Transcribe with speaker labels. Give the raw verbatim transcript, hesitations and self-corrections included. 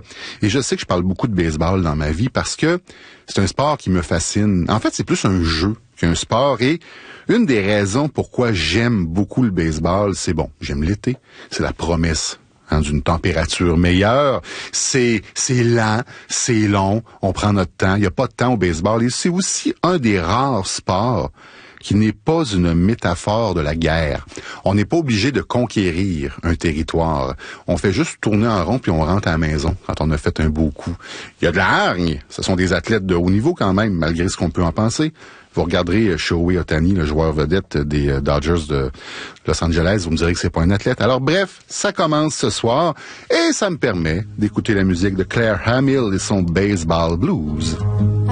Speaker 1: Et je sais que je parle beaucoup de baseball dans ma vie parce que c'est un sport qui me fascine. En fait, c'est plus un jeu qu'un sport. Et une des raisons pourquoi j'aime beaucoup le baseball, c'est bon, j'aime l'été, c'est la promesse hein, d'une température meilleure. C'est c'est lent, c'est long, on prend notre temps. Il n'y a pas de temps au baseball. Et c'est aussi un des rares sports qui n'est pas une métaphore de la guerre. On n'est pas obligé de conquérir un territoire. On fait juste tourner en rond puis on rentre à la maison quand on a fait un beau coup. Il y a de la hargne. Ce sont des athlètes de haut niveau quand même, malgré ce qu'on peut en penser. Vous regarderez Shohei Ohtani, le joueur vedette des Dodgers de Los Angeles, vous me direz que c'est pas un athlète. Alors bref, ça commence ce soir et ça me permet d'écouter la musique de Claire Hamill et son Baseball Blues.